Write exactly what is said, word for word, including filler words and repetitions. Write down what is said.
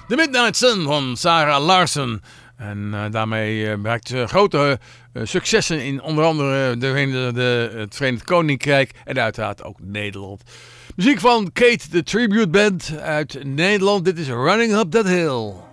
The Midnight Sun van Sarah Larsen. En uh, daarmee uh, bereikt ze grote uh, successen in onder andere de, de, de, het Verenigd Koninkrijk en uiteraard ook Nederland. Muziek van Kate, de Tribute Band uit Nederland. Dit is Running Up That Hill.